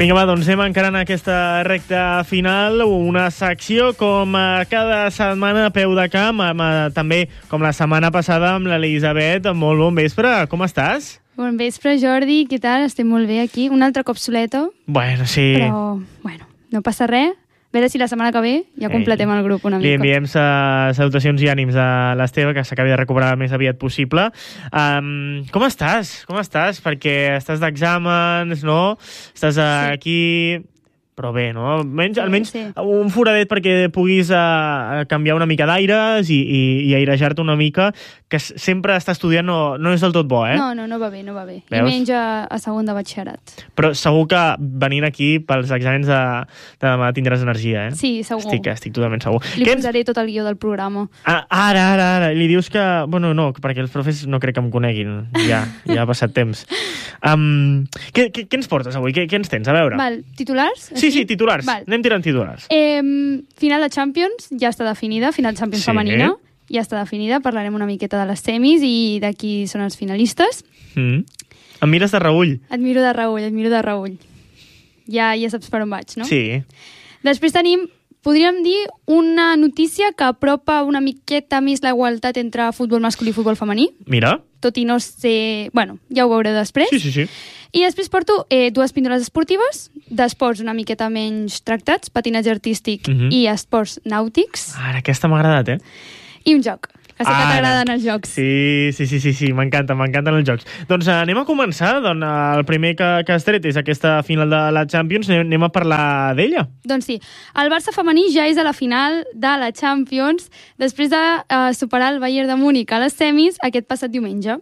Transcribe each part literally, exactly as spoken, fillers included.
Vinga, va, doncs anem encarant aquesta recta final, una secció com cada setmana a peu de camp, amb, també com la setmana passada amb l'Elisabet. Molt bon vespre, com estàs? Bon vespre, Jordi, què tal? Estem molt bé aquí, un altre cop soleto. Bueno, sí. Però, bueno, no passa res. A veure si la setmana que ve ja completem el grup una mica. Li enviem salutacions i ànims a l'Esteve, que s'acabi de recuperar el més aviat possible. Um, com estàs? Com estàs? Perquè estàs d'exàmens, no? Estàs Sí. aquí... Però bé, no? Almenys, Sí, almenys sí. un foradet perquè puguis uh, canviar una mica d'aires i, i, i airejar-te una mica, que sempre estar estudiant no, no és del tot bo, eh? No, no, no va bé, no va bé. Veus? I menys a, a segon de batxillerat. Però segur que venint aquí pels exàmens de, de demà tindràs energia, eh? Sí, segur. Estic, estic totalment segur. Li Què ens- posaré tot el guió del programa. Ah, ara, ara, ara. Li dius que... Bueno, no, perquè els profes no crec que em coneguin. Ja, ja ha passat temps. Um, què, què, què ens portes avui? Què, què ens tens? A veure. Val, titulars? Sí, sí, titulars. Val. Anem tirant titulars. Eh, final de Champions, ja està definida, final de Champions Sí. femenina, ja està definida, parlarem una miqueta de les semis i de qui són els finalistes. Mm. Em mires de reull. Et miro de reull, et miro de reull. Ja, ja saps per on vaig, no? Sí. Després tenim, podríem dir, una notícia que apropa una miqueta més la igualtat entre futbol masculí i futbol femení, Mira. tot i no sé... Bueno, ja ho veureu després. Sí, sí, sí. I després porto eh, dues píndoles esportives, d'esports una miqueta menys tractats, patinatge artístic Mhm. i esports nàutics, Ara, aquesta m'ha agradat, eh? i un joc, que sé que Ara. t'agraden els jocs. Sí, sí, sí, sí, sí. m'encanta, m'encanten els jocs. Doncs eh, anem a començar. Doncs, eh, el primer que, que has tret és aquesta final de la Champions. Anem, anem a parlar d'ella. Doncs sí, el Barça femení ja és a la final de la Champions després de eh, superar el Bayern de Múnich a les semis aquest passat diumenge.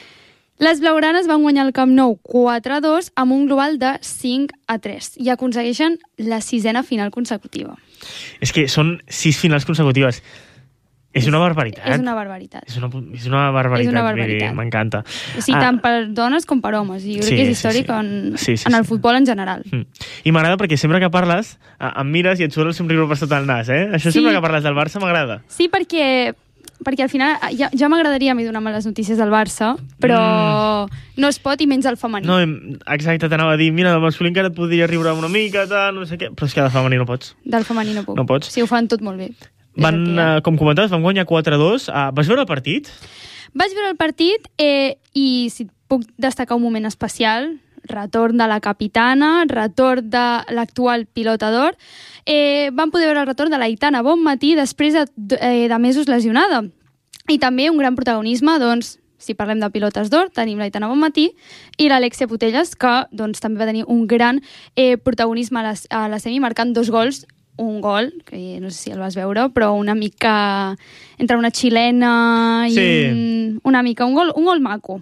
Les blaugranes van guanyar el Camp Nou quatre a dos amb un global de cinc a tres i aconsegueixen la sisena final consecutiva. És que són sis finals consecutives. És una barbaritat. És una barbaritat. És una, és una barbaritat. És una vull dir, barbaritat. M'encanta. O sigui, tant per dones com per homes. I jo crec Sí, que és sí, històric sí. en, Sí, sí, en el sí. futbol en general. Mm. I m'agrada perquè sempre que parles eh, em mires i et surt el somriure per sota el nas, eh? Això Sí. sempre que parles del Barça m'agrada. Sí, perquè perquè al final ja, ja m'agradaria a mi donar-me les notícies del Barça, però mm. no es pot i menys el femení. No, em- exacte, t'anava a dir, mira, del masculí encara et podria riure una mica, tal, no sé què, però és que de femení no pots. Del femení no puc. No pots. Sí, ho fan tot molt bé. És Van, el que hi ha. eh, com comentaves, van guanyar quatre a dos. Uh, vas veure el partit? Vaig veure el partit eh, i si puc destacar un moment especial, retorn de la capitana, retorn de l'actual pilota d'or, eh, vam poder veure el retorn de l'Aitana Bonmatí després de, eh, de mesos lesionada. I també un gran protagonisme, doncs, si parlem de pilotes d'or, tenim l'Aitana Bonmatí i l'Alexia Putellas, que doncs, també va tenir un gran eh, protagonisme a la, a la semi, marcant dos gols, un gol, que no sé si el vas veure, però una mica entre una xilena i Sí. un, una mica, un gol, un gol maco.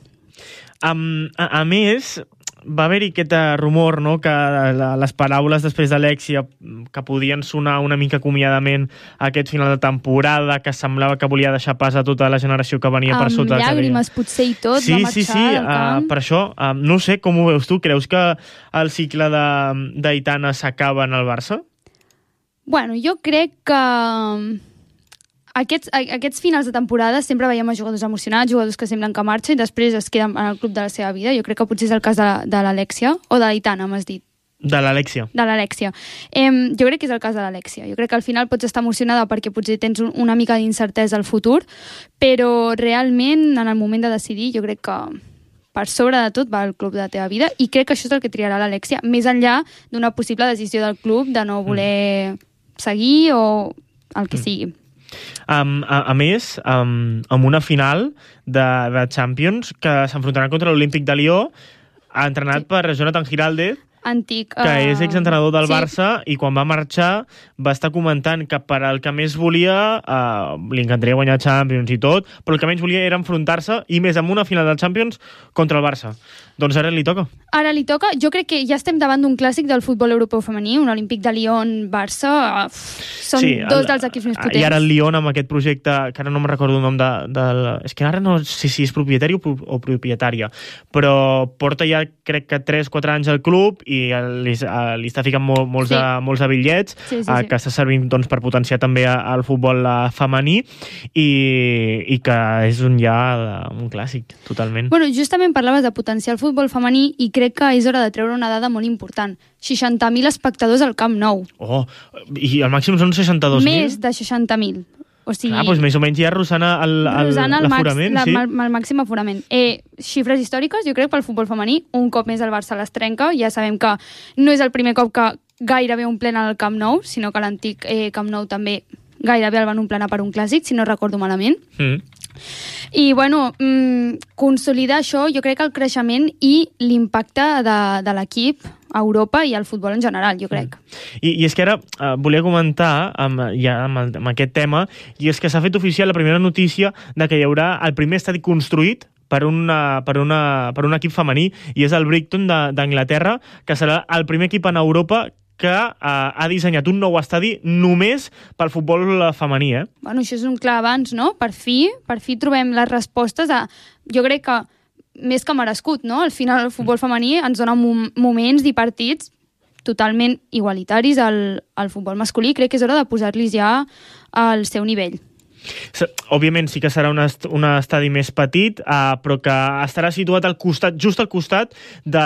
Um, a, a més, va haver-hi aquest eh, rumor, no?, que la, les paraules després d'Alexia que podien sonar una mica acomiadament a aquest final de temporada, que semblava que volia deixar pas a tota la generació que venia per Amb sota. que llàgrimes, potser, i tot, sí, va marxar sí, sí, del uh, camp. per això, uh, no sé com ho veus tu, creus que el cicle de- d'Aitana s'acaba en el Barça? Bueno, jo crec que um, aquests, a- aquests finals de temporada sempre veiem a jugadors emocionats, jugadors que semblen que marxen i després es queden en el club de la seva vida. Jo crec que potser és el cas de, de l'Alexia, o de l'Aitana, m'has dit. De l'Alexia. De l'Alexia. Eh, jo crec que és el cas de l'Alexia. Jo crec que al final pots estar emocionada perquè potser tens un, una mica d'incertesa al futur, però realment, en el moment de decidir, jo crec que per sobre de tot va al club de la teva vida i crec que això és el que triarà l'Alexia, més enllà d'una possible decisió del club de no voler mm. seguir o el que mm. sigui. Um, a, a més, um, amb una final de, de Champions que s'enfrontarà contra l'Olímpic de Lió, entrenat Sí. per Jonathan Giraldez, Antic. que uh, és exentrenador del sí. Barça, i quan va marxar va estar comentant que per al que més volia, uh, li encantaria guanyar Champions i tot, però el que menys volia era enfrontar-se, i més amb una final de Champions, contra el Barça. Doncs ara li toca. Ara li toca. Jo crec que ja estem davant d'un clàssic del futbol europeu femení, un Olímpic de Lyon-Barça. Són Sí, dos el- dels equips més potents. I ara el Lyon amb aquest projecte, que ara no me'n recordo el nom de, del... És que ara no sé si és propietari o, pro- o propietària, però porta ja crec que tres quatre anys al club i i li, li està ficant mol, molts, Sí. de, molts de bitllets Sí, sí, eh, sí. que està servint doncs, per potenciar també el futbol eh, femení i, i que és un ja un clàssic, totalment. Bueno, justament parlaves de potenciar el futbol femení i crec que és hora de treure una dada molt important. seixanta mil espectadors al Camp Nou. Oh, i el màxim són seixanta-dos mil? Més de seixanta mil. O sigui, Clar, doncs més o menys ja rozant el, el, Rosant el l'aforament, max, sí? la, el màxim aforament. Eh, xifres històriques, jo crec, pel futbol femení. Un cop més el Barça les trenca. Ja sabem que no és el primer cop que gairebé omplent el Camp Nou, sinó que l'antic eh, Camp Nou també gairebé el van omplenar per un clàssic, si no recordo malament. Mm. I, bueno, mmm, consolidar això, jo crec que el creixement i l'impacte de, de l'equip a Europa i al futbol en general, jo crec. I, i és que ara eh, volia comentar amb, ja amb, el, amb aquest tema, i és que s'ha fet oficial la primera notícia de que hi haurà el primer estadi construït per, una, per, una, per un equip femení, i és el Brighton d'Anglaterra, que serà el primer equip en Europa que eh, ha dissenyat un nou estadi només pel futbol femení, eh? Bueno, això és un clar avanç, no? Per fi, per fi trobem les respostes a... Jo crec que més que merescut, no? Al final el futbol femení ens dona mom moments i partits totalment igualitaris al, al futbol masculí. Crec que és hora de posar-los ja al seu nivell. Òbviament sí que serà un, est un estadi més petit, eh, però que estarà situat al costat, just al costat de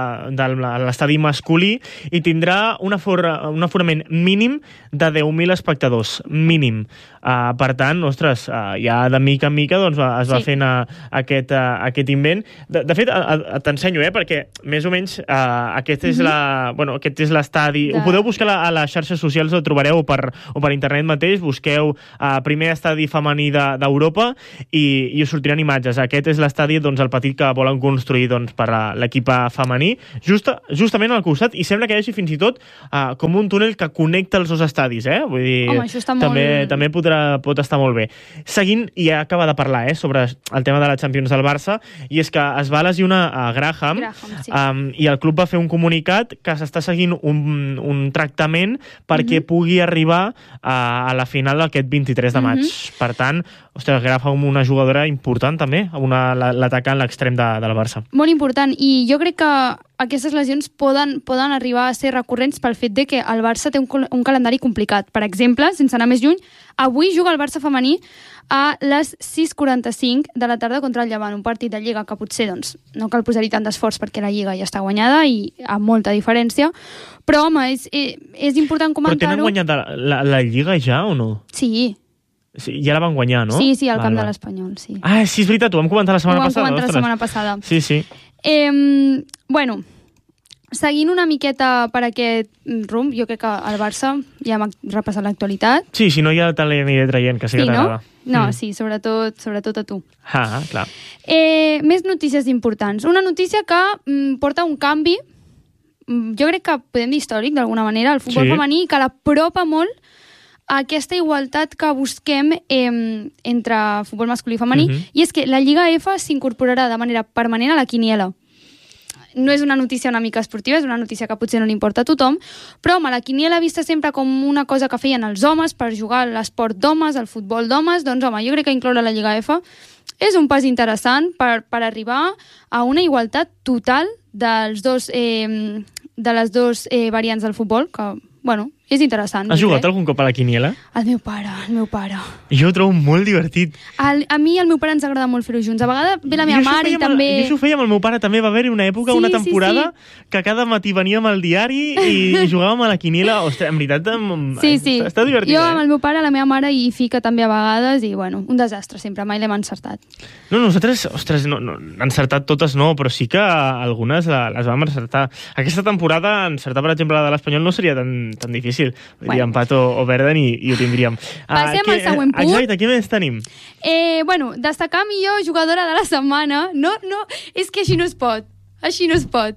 l'estadi masculí, i tindrà un, afor un aforament mínim de deu mil espectadors, mínim. Eh, per tant, ostres, eh, ja de mica en mica doncs, es va Sí. fent a, aquest, a, aquest invent. De, de fet, t'ensenyo, eh, perquè més o menys eh, aquest és Mhm. la, bueno, aquest és l'estadi. De- Ho podeu buscar a, a les xarxes socials, ho trobareu, o per, o per internet mateix, busqueu eh, primer estadi femení d'Europa de, i, i us sortiran imatges. Aquest és l'estadi, doncs, el petit que volen construir, doncs, per a l'equip femení, just, justament al costat, i sembla que hi hagi fins i tot uh, com un túnel que connecta els dos estadis, eh? Vull dir, Home, això està també, molt- també podrà, pot estar molt bé. Seguint, i ja acaba de parlar, eh, sobre el tema de la Champions del Barça, i és que es va lesionar a Graham, Graham, sí. um, i el club va fer un comunicat que s'està seguint un, un tractament perquè Mhm. pugui arribar a, a la final d'aquest vint-i-tres de maig. Mhm. Per tant, ostres, Graham, una jugadora important també, l'atacant a l'extrem de, del Barça. Molt important, i jo crec que aquestes lesions poden, poden arribar a ser recurrents pel fet de que el Barça té un, un calendari complicat. Per exemple, sense anar més lluny, avui juga el Barça femení a les sis quaranta-cinc de la tarda contra el Llevant, un partit de Lliga que potser doncs, no cal posar-hi tant d'esforç perquè la Lliga ja està guanyada i amb molta diferència, però home, és, és important Però tenen comentar-ho. guanyat la, la, la Lliga ja o no? Sí, Sí, ja la van guanyar, no? sí, sí, al Val, camp val. de l'Espanyol, sí. Ah, sí, és veritat, ho vam comentar la Ho setmana vam passada. comentar la ostres. setmana passada. Sí, sí. Eh, bueno, seguint una miqueta per aquest rumb, jo crec que el Barça ja hem repassat l'actualitat. Sí, si no ja te l'aniré traient, que sí que Sí, no? t'agrada. No, Mm. sí, sobretot, sobretot a tu. Ah, clar. Eh, més notícies importants. Una notícia que mm, porta un canvi, mm, jo crec que podem dir històric, d'alguna manera, al futbol Sí. femení, que l'apropa molt a aquesta igualtat que busquem eh, entre futbol masculí i femení, Mhm. i és que la Lliga F s'incorporarà de manera permanent a la quiniela. No és una notícia una mica esportiva, és una notícia que potser no li importa a tothom, però home, la quiniela vista sempre com una cosa que feien els homes per jugar a l'esport d'homes, al futbol d'homes, doncs home, jo crec que incloure la Lliga F és un pas interessant per, per arribar a una igualtat total dels dos, eh, de les dues eh, variants del futbol, que, bueno, és interessant. Has jo jugat crec. algun cop a la quiniela? El meu pare, el meu pare. Jo ho trobo molt divertit. El, a mi i el meu pare ens agrada molt fer-ho junts. A vegades ve la meva Jo això mare feia i amb el- també... Jo això ho feia amb el meu pare, també va haver-hi una època, Sí, una sí, temporada, que cada matí veníem al diari i, i jugàvem a la quiniela. Ostres, en veritat, em, Sí, sí. està, està divertit, Jo eh? amb el meu pare, la meva mare i fica també a vegades i, bueno, un desastre sempre, mai l'hem encertat. No, nosaltres, ostres, no, no, encertat totes no, però sí que algunes les vam encertar. Aquesta temporada, encertar, per exemple, la de l'Espanyol no seria tan, tan difícil. Bueno. Diríem Pato o Verden i, i ho tindríem. Passem Ah, al següent punt. Exacte, què més tenim? Eh, bueno, destacar millor jugadora de la setmana. No, no, és que així no es pot. Així no es pot.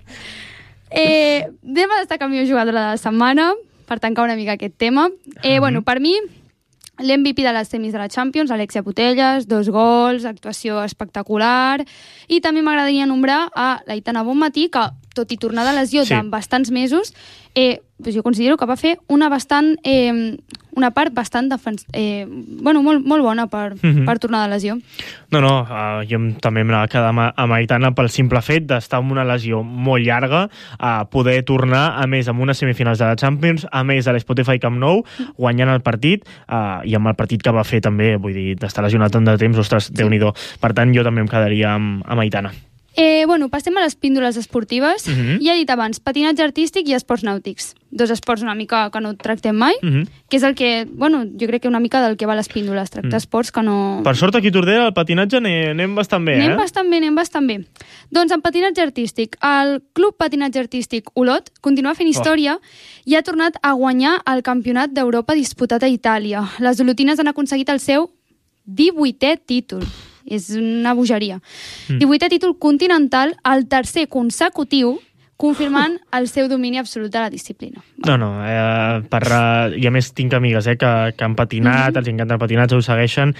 Eh, anem a destacar millor jugadora de la setmana, per tancar una mica aquest tema. Eh, Mhm. bueno, per mi, l'M V P de les semis de la Champions, Alexia Putellas, dos gols, actuació espectacular, i també m'agradaria nombrar a l'Aitana Bonmatí, que tot i tornar de lesió Sí. de bastants mesos, eh, doncs jo considero que va fer una bastant eh, una part bastant defens eh, bueno, molt, molt bona per, Mhm. per tornar de lesió. No, no, uh, jo em- també m'anava a quedar amb, amb Aitana pel simple fet d'estar amb una lesió molt llarga, a poder tornar, a més, amb unes semifinals de la Champions, a més, a l'Spotify Camp Nou, guanyant el partit, uh, i amb el partit que va fer també, vull dir, d'estar lesionat tant de temps, ostres, Déu-n'hi-do. Per tant, jo també em quedaria amb, amb Aitana. Eh, bueno, passem a les píndoles esportives. Mhm. Ja he dit abans, patinatge artístic i esports nàutics. Dos esports una mica que no tractem mai, Mhm. que és el que, bueno, jo crec que una mica del que va les píndoles, tractar Mm. esports que no... Per sort, aquí a Tordera, el patinatge anem, anem bastant bé, Anem eh? bastant bé, anem bastant bé. Doncs en patinatge artístic, el Club Patinatge Artístic Olot continua fent història i ha tornat a guanyar el Campionat d'Europa disputat a Itàlia. Les olotines han aconseguit el seu divuitè títol. És una bogeria. Mm. divuitè títol continental, el tercer consecutiu, confirmant el seu domini absolut de la disciplina. No, no, eh, per, uh, i a més tinc amigues eh, que, que han patinat, Mhm. els encanta el patinatge, ho segueixen,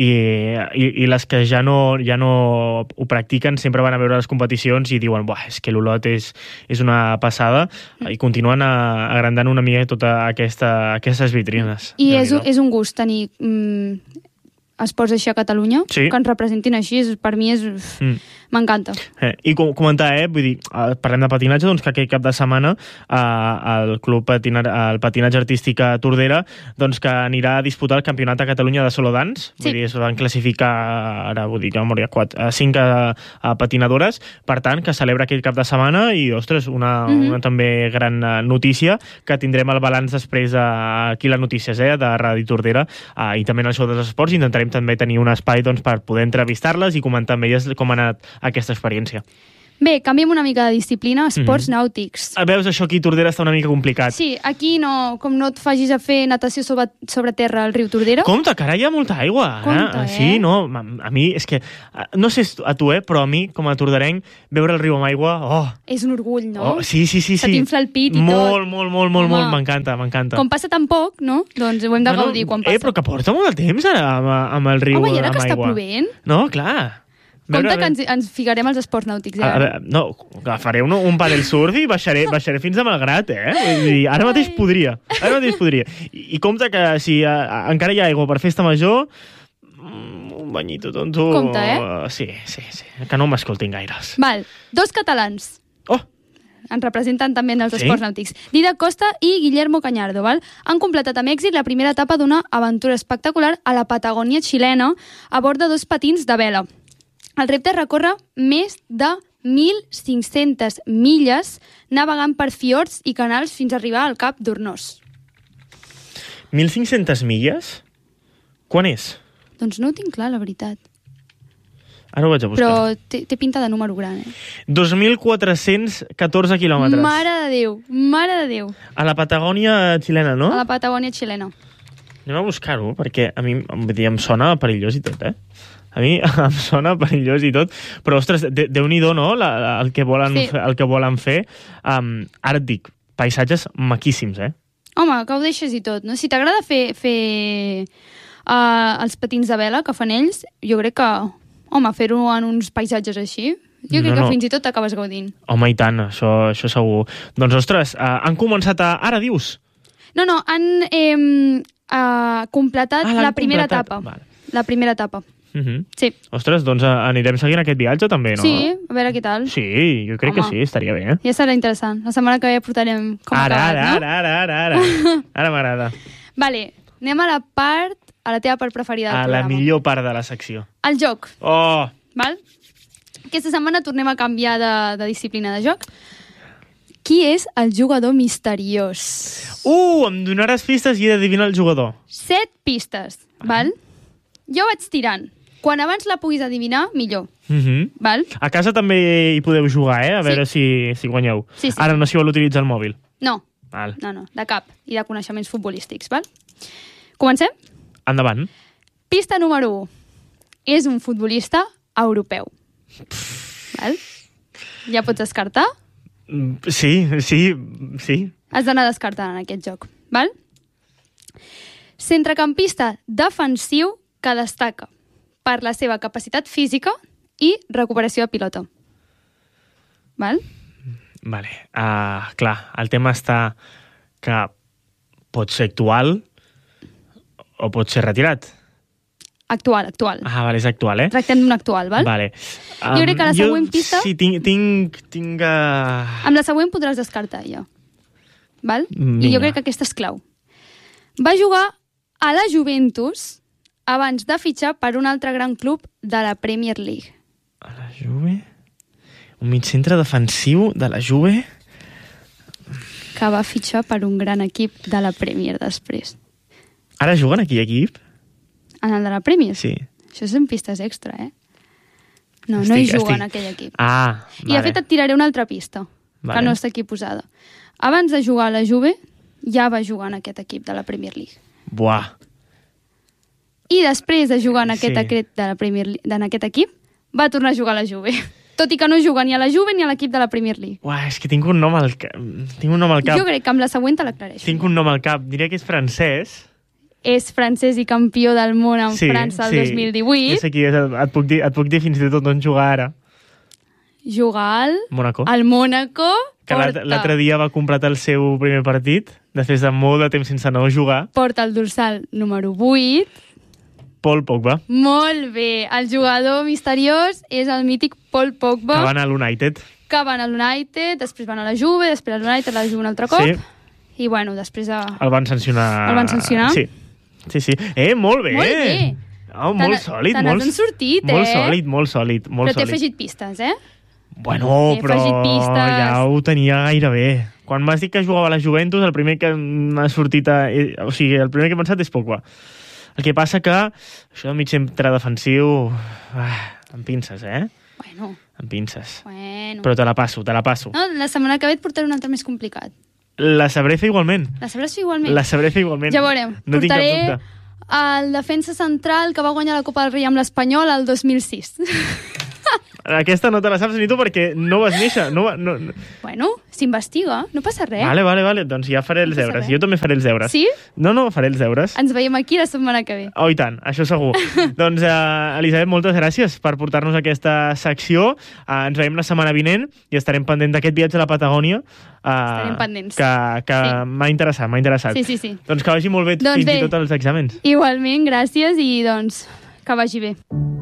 i, i, i les que ja no, ja no ho practiquen sempre van a veure les competicions i diuen, buah, és que l'Olot és, és una passada, i continuen a, agrandant una mica tota aquesta, aquestes vitrines. I és, Déu-n'hi-do. és un gust tenir mm, esports així a Catalunya, Sí. que ens representin així, és, per mi és... Mm. M'encanta. Eh, I com, comentar, eh, vull dir, eh, parlem de patinatge, doncs que aquest cap de setmana eh, el Club Patinar, el Patinatge Artístic a Tordera doncs que anirà a disputar el Campionat de Catalunya de Solo Dance. Sí. Vull dir, es van classificar, ara vull dir que memòria, quatre, eh, cinc a, a patinadores, per tant, que celebra aquest cap de setmana i, ostres, una, Mhm. una també gran eh, notícia, que tindrem el balanç després eh, aquí a les notícies eh, de Ràdio Tordera eh, i també en el show dels esports. Intentarem també tenir un espai doncs, per poder entrevistar-les i comentar amb elles com ha anat aquesta experiència. Bé, canviem una mica de disciplina, esports Mhm. nàutics. Ah, veus, això aquí a Tordera està una mica complicat. Sí, aquí no, com no et facis a fer natació sobre, sobre terra al riu Tordera. Compte, que ara hi ha molta aigua. Compte, eh? Sí, no, a, a mi, és que, no sé a tu, eh, però a mi, com a torderenc, veure el riu amb aigua, oh, És un orgull, no? oh sí, sí, sí. Se sí. t'infla el pit i molt, tot. Molt, molt, molt, Home. molt, m'encanta, m'encanta. Com passa tan poc, no? Doncs ho hem de gaudir quan passa. Eh, però que porta molt de temps ara amb, amb el riu Home, i ara amb que està aigua. plovent, No, clar. compte que ens, ens ficarem als esports nàutics. Eh? A, a, veure, no, agafaré un, un padel surf i baixaré, baixaré fins a Malgrat, eh? Vull dir, ara mateix Ai. podria. Ara mateix podria. I, i compte que si a, a, encara hi ha aigua per festa major, mm, un banyito tonto... Compte, eh? Sí, sí, sí. Que no m'escoltin gaires. Val, dos catalans Oh! ens representen també en els Sí? esports nàutics. Didac Costa i Guillermo Cañardo, val? Han completat amb èxit la primera etapa d'una aventura espectacular a la Patagònia xilena a bord de dos patins de vela. El repte recorre més de mil cinc-centes milles navegant per fiords i canals fins a arribar al Cap d'Hornós. mil cinc-centes milles? Quan és? Doncs no ho tinc clar, la veritat. Ara ho vaig a buscar. Però té, té pinta de número gran, eh? dos mil quatre-cents catorze quilòmetres. Mare de Déu, mare de Déu. A la Patagònia xilena, no? A la Patagònia xilena. Anem a buscar-ho, perquè a mi vull dir, em sona perillós i tot, eh? A mi em sona perillós i tot, però, ostres, de, Déu-n'hi-do, no?, la, la, el, que volen Sí. fer, el que volen fer. Um, ara et dic, paisatges maquíssims, eh? Home, que ho deixes i tot, no? Si t'agrada fer, fer uh, els patins de vela que fan ells, jo crec que, home, fer-ho en uns paisatges així, jo crec No, que no. fins i tot t'acabes gaudint. Home, i tant, això, això segur. Doncs, ostres, uh, han començat a... Ara dius? No, no, han eh, uh, completat Ah, l'han la primera completat. etapa. Val. La primera etapa, Uh -huh. sí. Ostres, doncs uh, anirem seguint aquest viatge també, no? Sí, a veure què tal. Sí, jo crec Home. que sí, estaria bé. Eh? Ja serà interessant. La setmana que ve portarem com ha Ara, acabat, ara, no? ara, ara, ara, ara. Ara m'agrada. Vale, anem a la part, a la teva part preferida del A la programa. millor part de la secció. El joc, Oh! val? Aquesta setmana tornem a canviar de, de disciplina de joc. Qui és el jugador misteriós? Uh, em donaràs pistes i he d'adivinar el jugador. Set pistes, val? Jo vaig tirant. Quan abans la puguis adivinar, millor, Uh -huh. val? A casa també hi podeu jugar, eh? A Sí. veure si, si guanyeu. Sí, sí. Ara no si vol utilitzar el mòbil. No, Val. no, no, de cap. I de coneixements futbolístics, val? Comencem? Endavant. Pista número u. És un futbolista europeu. Val? Ja pots descartar? Mm, Sí, sí, sí. Has d'anar descartant en aquest joc, val? Centrecampista defensiu que destaca per la seva capacitat física i recuperació de pilota. Val? Vale. Uh, clar, el tema està que pot ser actual o pot ser retirat. Actual, actual. Ah, vale, és actual, eh? Tractem d'un actual, val? Vale. Jo crec que la següent pista... Sí, tinc... tinc, tinc uh... Amb la següent podràs descartar, ja. Val? Vinga. I jo crec que aquesta és clau. Va jugar a la Juventus abans de fitxar per un altre gran club de la Premier League. A la Juve? Un migcentre defensiu de la Juve? Que va fitxar per un gran equip de la Premier després. Ara juguen aquí equip? En el de la Premier? Sí. Això són pistes extra, eh? No, estic, no hi juga estic... en aquell equip. Ah, vale. I de fet et tiraré una altra pista, vale. que no està aquí posada. Abans de jugar a la Juve, ja va jugar en aquest equip de la Premier League. Buah. I després de jugar en aquest, Sí. equip, de la Premier League, en aquest equip, va tornar a jugar a la Juve. Tot i que no juga ni a la Juve ni a l'equip de la Premier League. Buah, és que tinc un nom al cap. Tinc un nom al cap. Jo crec que amb la següent te l'aclareixo. Tinc un nom al cap. Diré que és francès. És francès i campió del món en sí, França el sí. dos mil divuit. És aquí, és, et, puc dir, et puc dir fins i tot on jugar ara. Juga al... Mónaco. Al Mónaco. Que l'altre dia va completar el seu primer partit, després de molt de temps sense no jugar. Porta el dorsal número vuit. Paul Pogba. Molt bé. El jugador misteriós és el mític Paul Pogba. Que van a l'United. Que van a l'United, després van a la Juve, després a l'United, la Juve un altre cop. Sí. I bueno, després a... El van sancionar. El van sancionar? Sí. Sí, sí. Eh, molt bé. Molt bé. Oh, molt sòlid. Te molt... n'has sortit, eh? Molt sòlid, molt sòlid. Molt Però t'he sòlid. afegit pistes, eh? Bueno, T'he però afegit pistes. ja ho tenia gairebé. Quan m'has dit que jugava a la Juventus, el primer que m'ha sortit... A... O sigui, el primer que he pensat és Pogba. El que passa que això del mig centre defensiu... Ah, amb pinces, eh? Bueno. Amb pinces. Bueno. Però te la passo, te la passo. No, la setmana que ve et portaré un altre més complicat. La sabré fer igualment. La sabràs fer igualment? La sabré fer igualment. Ja veurem. No tinc cap Portaré dubte. el defensa central que va guanyar la Copa del Rei amb l'Espanyol el dos mil sis. Aquesta no te la saps ni tu perquè no vas néixer. No, va- no, no. Bueno, s'investiga, no passa res. Vale, vale, vale. Doncs ja faré els No passa deures. res. Jo també faré els deures. Sí? No, no, faré els deures. Ens veiem aquí la setmana que ve. Oh, i tant, això segur. Doncs, uh, Elisabet, moltes gràcies per portar-nos aquesta secció. Uh, ens veiem la setmana vinent i estarem pendents d'aquest viatge a la Patagònia. Uh, Estarem pendents. Que, que Sí. m'ha interessat, m'ha interessat. Sí, sí, sí. Doncs que vagi molt bé Doncs fins bé. i tot els exàmens. Igualment, gràcies i doncs que vagi bé.